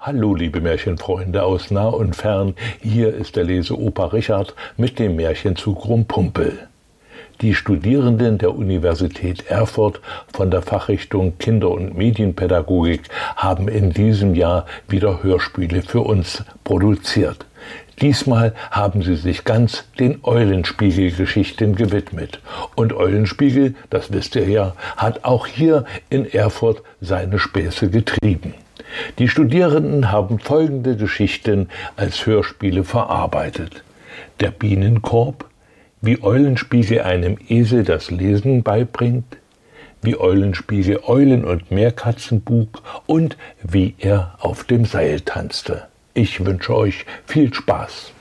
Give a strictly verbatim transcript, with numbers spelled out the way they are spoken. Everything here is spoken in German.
Hallo liebe Märchenfreunde aus nah und fern, hier ist der Leseopa Richard mit dem Märchenzug Rumpumpel. Die Studierenden der Universität Erfurt von der Fachrichtung Kinder- und Medienpädagogik haben in diesem Jahr wieder Hörspiele für uns produziert. Diesmal haben sie sich ganz den Eulenspiegel-Geschichten gewidmet. Und Eulenspiegel, das wisst ihr ja, hat auch hier in Erfurt seine Späße getrieben. Die Studierenden haben folgende Geschichten als Hörspiele verarbeitet. Der Bienenkorb, wie Eulenspiegel einem Esel das Lesen beibringt, wie Eulenspiegel Eulen- und Meerkatzen buk und wie er auf dem Seil tanzte. Ich wünsche euch viel Spaß.